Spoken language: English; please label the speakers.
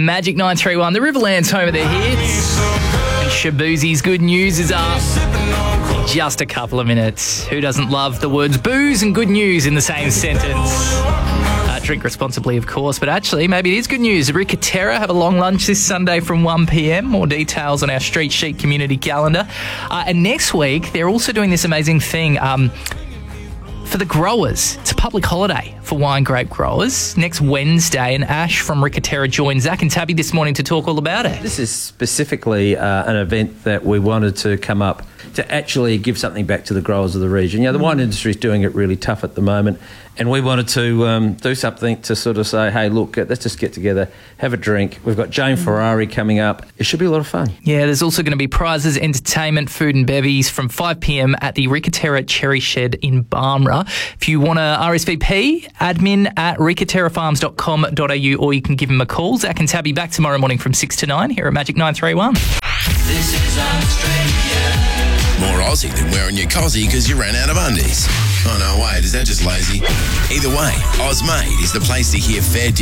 Speaker 1: Magic 931, the Riverland's home of their hits. And Shaboozie's Good News is up in just a couple of minutes. Who doesn't love the words booze and good news in the same sentence? Drink responsibly, of course, but actually, maybe it is good news. Ricatera have a long lunch this Sunday from 1 p.m. More details on our Street Sheet community calendar. And next week, they're also doing this amazing thing for the growers. It's a public holiday for wine grape growers next Wednesday, and Ash from Ricatera joined Zach and Tabby this morning to talk all about it.
Speaker 2: This is specifically an event that we wanted to come up to actually give something back to the growers of the region. You know, the wine industry is doing it really tough at the moment, and we wanted to do something to sort of say, hey, look, let's just get together, have a drink. We've got Jane Ferrari coming up. It should be a lot of fun.
Speaker 1: Yeah, there's also going to be prizes, entertainment, food and bevies from 5 p.m. at the Ricatera Cherry Shed in Barmera. If you want to RSVP, admin@ricaterafarms.com.au, or you can give him a call. Zach and Tabby back tomorrow morning from 6 to 9 here at Magic 931.
Speaker 3: This is Australia. More Aussie than wearing your cozzy because you ran out of undies. Oh, no, wait, is that just lazy? Either way, Ozmade is the place to hear fair